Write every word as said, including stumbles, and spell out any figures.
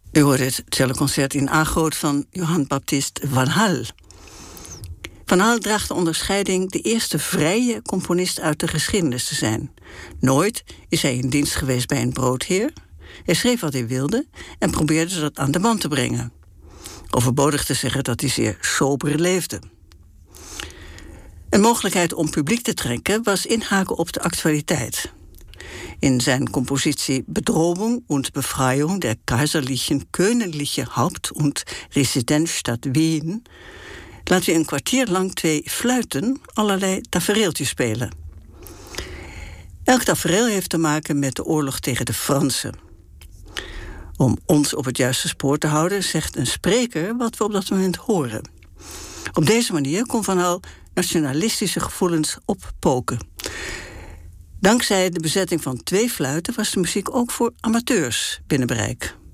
U hoorde het celloconcert in A groot van Johann Baptist van Hall. Van Hall draagt de onderscheiding de eerste vrije componist uit de geschiedenis te zijn. Nooit is hij in dienst geweest bij een broodheer. Hij schreef wat hij wilde en probeerde dat aan de man te brengen. Overbodig te zeggen dat hij zeer sober leefde. Een mogelijkheid om publiek te trekken was inhaken op de actualiteit. In zijn compositie Bedrohung und Befreiung der kaiserlichen königliche Haupt- und Residenzstadt Wien laat hij een kwartier lang twee fluiten allerlei tafereeltjes spelen. Elk tafereel heeft te maken met de oorlog tegen de Fransen. Om ons op het juiste spoor te houden, zegt een spreker wat we op dat moment horen. Op deze manier kon Van Hall nationalistische gevoelens oppoken. Dankzij de bezetting van twee fluiten was de muziek ook voor amateurs binnen bereik.